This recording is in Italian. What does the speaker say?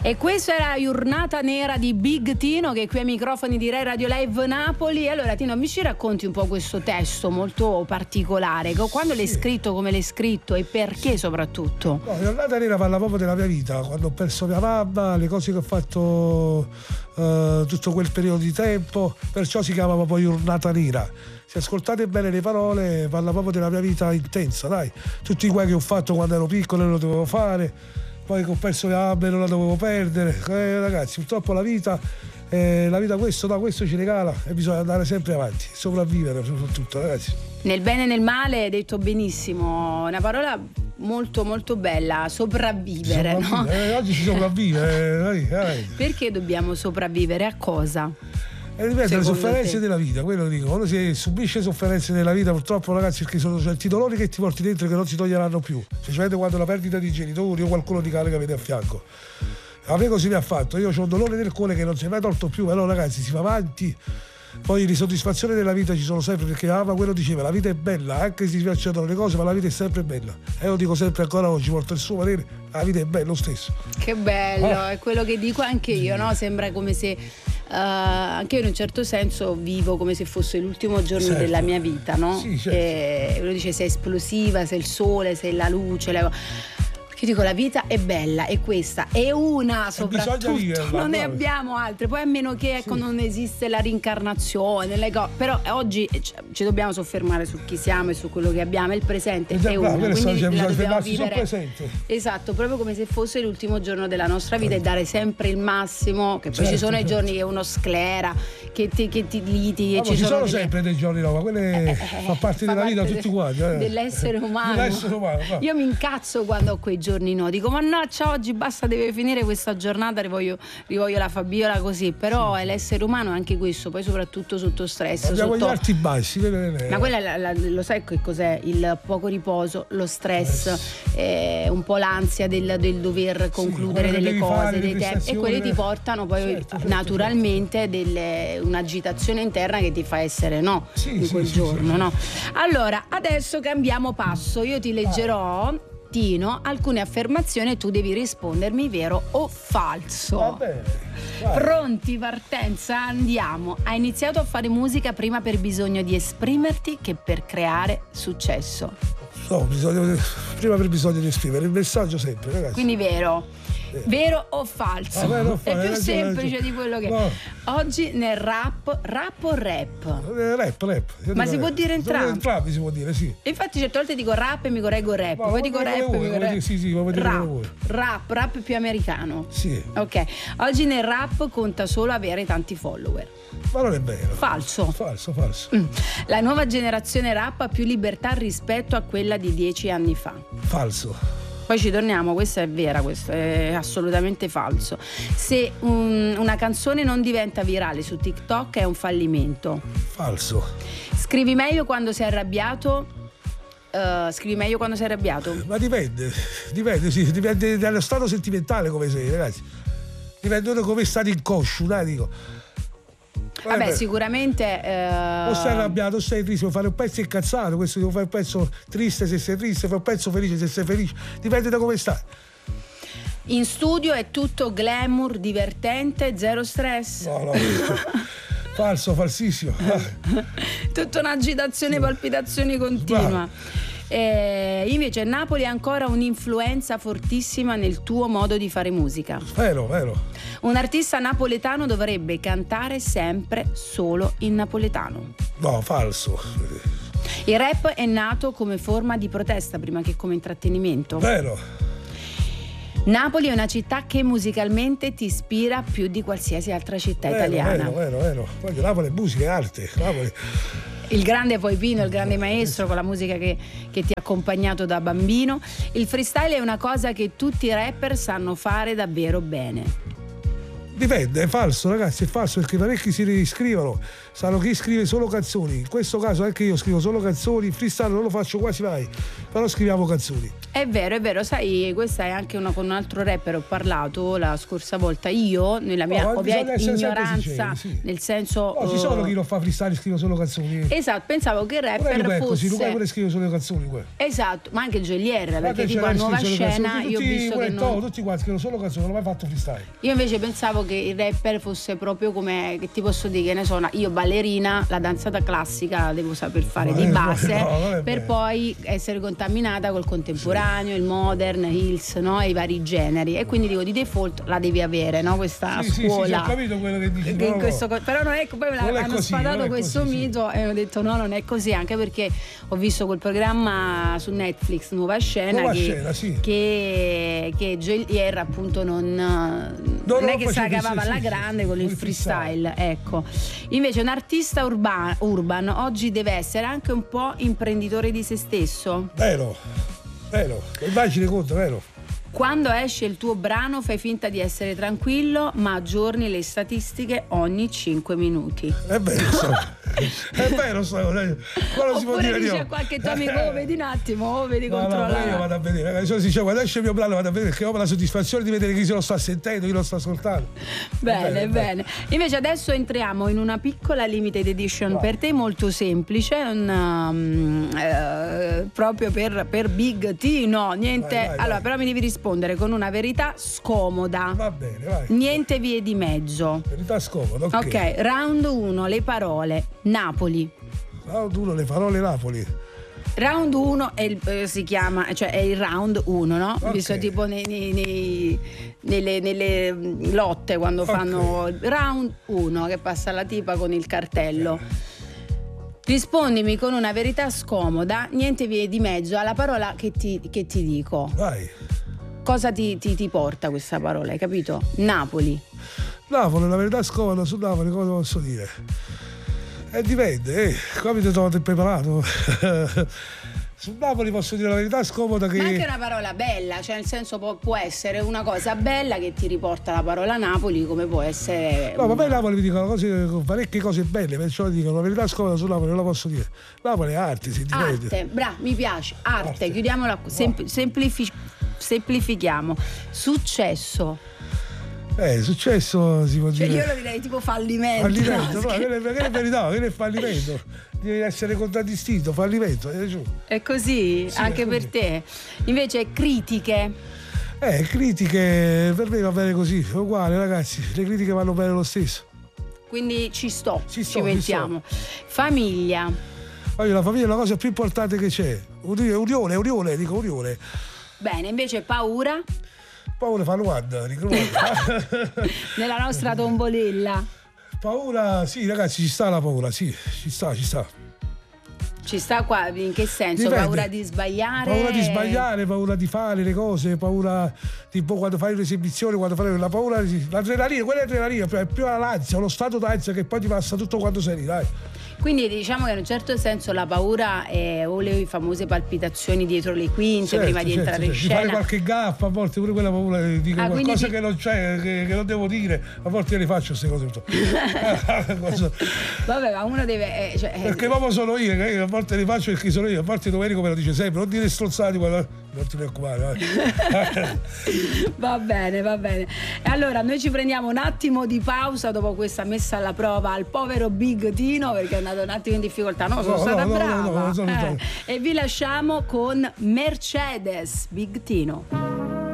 E questa era Giornata Nera di Big Tino, che è qui ai microfoni di Rai Radio Live Napoli. Allora Tino, mi ci racconti un po' questo testo molto particolare, quando l'hai scritto, come l'hai scritto e perché soprattutto? No, Giornata Nera parla proprio della mia vita, quando ho perso mia mamma, le cose che ho fatto tutto quel periodo di tempo, perciò si chiama proprio Giornata Nera. Se ascoltate bene le parole, parla proprio della mia vita intensa, dai, tutti i guai che ho fatto quando ero piccolo e lo dovevo fare, poi che ho perso le gambe non la dovevo perdere, ragazzi, purtroppo la vita questo ci regala e bisogna andare sempre avanti, sopravvivere soprattutto, ragazzi. Nel bene e nel male, hai detto benissimo, una parola molto molto bella, sopravvivere. No? Oggi si sopravvive. Perché dobbiamo sopravvivere a cosa? Ripeto, le sofferenze della vita, quello dico, quando si subisce sofferenze nella vita, purtroppo, ragazzi, perché sono certi dolori che ti porti dentro e che non si toglieranno più, specialmente quando la perdita di genitori o qualcuno di care che avete a fianco. A me così mi ha fatto, io ho un dolore nel cuore che non si è mai tolto più, però ragazzi si va avanti. Poi le soddisfazioni della vita ci sono sempre, perché quello diceva, la vita è bella, anche se si piacciono le cose, ma la vita è sempre bella. E lo dico sempre ancora oggi, porto il suo parere, la vita è bella lo stesso. Che bello, è quello che dico anche io, no? Sembra come se anche io in un certo senso vivo come se fosse l'ultimo giorno della mia vita, no? Sì, certo. E uno dice sei esplosiva, sei il sole, sei la luce, Io dico la vita è bella, è questa, è una soprattutto, non ne abbiamo altre, poi a meno che non esiste la rincarnazione, però oggi ci dobbiamo soffermare su chi siamo e su quello che abbiamo, il presente è uno, quindi la dobbiamo vivere, esatto, proprio come se fosse l'ultimo giorno della nostra vita e dare sempre il massimo, che poi ci sono i giorni che uno sclera, che ti litighi, ci sono sempre dei giorni, no, ma quelle fa parte della vita tutti quanti, dell'essere umano. Io mi incazzo quando ho quei giorni, no, dico mannaggia, oggi basta, deve finire questa giornata, rivoglio la Fabiola così, però è l'essere umano anche questo, poi soprattutto sotto stress, abbiamo gli alti bassi, ma quella lo sai che cos'è? Il poco riposo, lo stress, un po' l'ansia del dover concludere delle cose, dei tempi, e quelli ti portano poi naturalmente un'agitazione interna che ti fa essere in quel giorno. No? Allora adesso cambiamo passo, io ti leggerò, Tino, alcune affermazioni e tu devi rispondermi vero o falso. Va bene. Pronti, partenza, andiamo. Hai iniziato a fare musica prima per bisogno di esprimerti che per creare successo. No, prima per bisogno di esprimere il messaggio sempre, ragazzi. Quindi vero. Vero o falso? È più semplice di quello che è. Oggi nel rap o rap? Rap. Ma si può dire entrambi? Entrambi si può dire, sì. Infatti certe volte dico rap e mi correggo rap, poi dico rap e mi correggo. Sì, Rap più americano. Sì. Ok. Oggi nel rap conta solo avere tanti follower. Ma non è vero. Falso. La nuova generazione rap ha più libertà rispetto a quella di 10 anni fa. Falso. Poi ci torniamo, questa è vera, questo è assolutamente falso. Se una canzone non diventa virale su TikTok è un fallimento. Falso. Scrivi meglio quando sei arrabbiato? Ma dipende dallo stato sentimentale come sei, ragazzi. Dipende da come state inconscio, dai, dico. Vabbè, sicuramente o sei arrabbiato o sei triste, devo fare un pezzo incazzato, questo devo fare un pezzo triste se sei triste, fare un pezzo felice se sei felice, dipende da come stai. In studio è tutto glamour, divertente, zero stress. No. Falsissimo. Tutta un'agitazione, palpitazioni continua. Invece Napoli ha ancora un'influenza fortissima nel tuo modo di fare musica. Vero. Un artista napoletano dovrebbe cantare sempre solo in napoletano. No, falso. Il rap è nato come forma di protesta prima che come intrattenimento. Vero. Napoli è una città che musicalmente ti ispira più di qualsiasi altra città italiana. Vero. Napoli è musica, è arte. Napoli. Il grande Pino, il grande maestro, con la musica che ti ha accompagnato da bambino. Il freestyle è una cosa che tutti i rapper sanno fare davvero bene. Dipende, è falso, ragazzi, è falso, perché parecchi si riscrivono, sanno chi scrive solo canzoni. In questo caso anche io scrivo solo canzoni, freestyle non lo faccio quasi mai, però scriviamo canzoni. È vero, sai, questa è anche con un altro rapper, ho parlato la scorsa volta, io nella mia ovvia ignoranza, nel senso ci sono chi non fa freestyle, scrive solo canzoni. Esatto, pensavo che il rapper fosse pure scrive solo canzoni. Esatto, ma anche Gelier, perché tipo a Nuova Scena io ho visto che tutti quanti scrivono solo canzoni, non ho mai fatto freestyle. Io invece pensavo che il rapper fosse proprio come, che ti posso dire, che ne so, io ballerina, la danzata classica la devo saper fare di base, per poi essere contaminata col contemporaneo, il modern, hills, no? I vari generi, e quindi dico di default la devi avere, no? Questa scuola. Sì, ho capito quello che dici. Però non è, poi hanno sfadato questo mito e ho detto no, non è così, anche perché ho visto quel programma su Netflix Nuova Scena che Gelier appunto non è che si cavava alla grande con il freestyle, ecco. Invece un artista urban oggi deve essere anche un po' imprenditore di se stesso. Vero, immagine conto, vero. Quando esce il tuo brano fai finta di essere tranquillo, ma aggiorni le statistiche ogni 5 minuti. È vero, quello si può dire. Dice a qualche tuo amico, vedi un attimo, vedi controllare. Io vado a vedere, ragazzi, quando esce il mio brano vado a vedere, perché ho la soddisfazione di vedere chi se lo sta sentendo, chi lo sta ascoltando. Bene. Invece adesso entriamo in una piccola limited edition per te, molto semplice, proprio per Big Tino, niente. Vai. Allora, però mi devi rispondere con una verità scomoda. Va bene, vai. Niente vie di mezzo. Verità scomoda, ok. Round 1, le parole. Napoli. Round 1, le parole Napoli. Round 1 si chiama, cioè è il round 1, no? Okay. Visto tipo nelle lotte quando fanno round 1 che passa la tipa con il cartello. Rispondimi con una verità scomoda, niente vie di mezzo alla parola che ti dico. Vai. Cosa ti porta questa parola, hai capito? Napoli, la verità scomoda su Napoli, cosa posso dire? Dipende, qua mi trovo preparato. Su Napoli posso dire la verità scomoda che... Ma anche una parola bella, cioè nel senso può essere una cosa bella che ti riporta la parola Napoli, come può essere... No, ma poi Napoli mi dicono parecchie cose belle, perciò dicono la verità scomoda su Napoli, non la posso dire. Napoli è arte, si divide. Arte, mi piace, arte. Chiudiamola, semplifichiamo. Successo. Successo si può dire. Io lo direi tipo fallimento. No, che è verità, che è fallimento. Devi essere contraddistinto, fallimento. È così, sì, anche per te. Invece critiche. Critiche per me va bene così, è uguale, ragazzi. Le critiche vanno bene lo stesso. Quindi ci mettiamo. Famiglia. La famiglia è la cosa più importante che c'è. Unione. Bene, invece paura. Paura fa 90, nella nostra tombolella. Paura, sì, ragazzi, ci sta la paura, sì, ci sta. Ci sta qua, in che senso? Dipende. Paura di sbagliare? Paura di fare le cose, paura tipo quando fai un'esibizione, quando fai la paura, l'adrenalina, quella è l'adrenalina, è più l'ansia, lo stato d'ansia che poi ti passa tutto quando sei lì, dai. Quindi diciamo che in un certo senso la paura è o le famose palpitazioni dietro le quinte prima di entrare in scena. Di fare qualche gaffa, a volte pure quella paura di dire qualcosa che non c'è, che non devo dire, a volte io le faccio queste cose. Vabbè, ma uno deve... perché proprio sono io, che a volte le faccio perché sono io, a volte Domenico me lo dice sempre, non dire strozzati, non ti preoccupare. Va bene. E allora noi ci prendiamo un attimo di pausa dopo questa messa alla prova al povero Big Tino, perché è andato un attimo in difficoltà. Sono stata brava. E vi lasciamo con Mercedes, Big Tino.